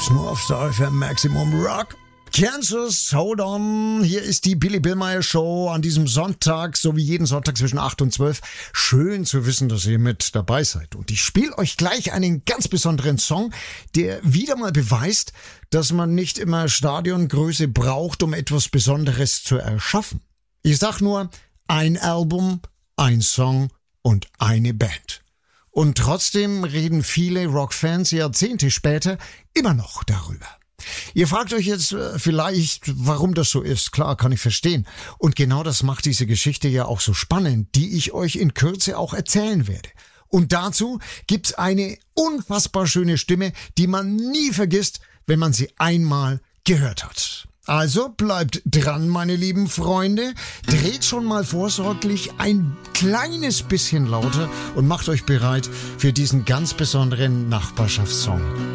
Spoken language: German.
gibt's nur auf Star FM Maximum Rock. Kansas, hold on. Hier ist die Billy Billmeyer Show an diesem Sonntag, so wie jeden Sonntag zwischen 8 und 12. Schön zu wissen, dass ihr mit dabei seid. Und ich spiele euch gleich einen ganz besonderen Song, der wieder mal beweist, dass man nicht immer Stadiongröße braucht, um etwas Besonderes zu erschaffen. Ich sag nur, ein Album, ein Song und eine Band. Und trotzdem reden viele Rockfans Jahrzehnte später immer noch darüber. Ihr fragt euch jetzt vielleicht, warum das so ist. Klar, kann ich verstehen. Und genau das macht diese Geschichte ja auch so spannend, die ich euch in Kürze auch erzählen werde. Und dazu gibt's eine unfassbar schöne Stimme, die man nie vergisst, wenn man sie einmal gehört hat. Also bleibt dran, meine lieben Freunde. Dreht schon mal vorsorglich ein kleines bisschen lauter und macht euch bereit für diesen ganz besonderen Nachbarschaftssong.